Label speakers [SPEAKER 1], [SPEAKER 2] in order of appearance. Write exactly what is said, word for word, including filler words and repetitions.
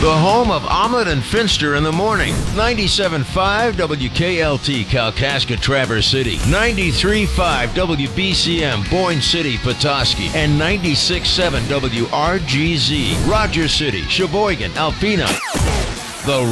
[SPEAKER 1] The home of Omelet and Finster in the morning. ninety-seven point five W K L T, Kalkaska, Traverse City. ninety-three point five W B C M, Boyne City, Petoskey. And ninety-six point seven W R G Z, Rogers City, Sheboygan, Alpena. The